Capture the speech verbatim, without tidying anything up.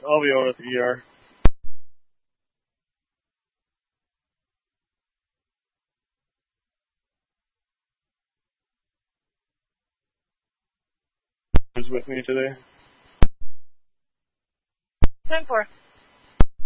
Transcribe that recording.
I'll be out at the E R. Who's with me today? ten four.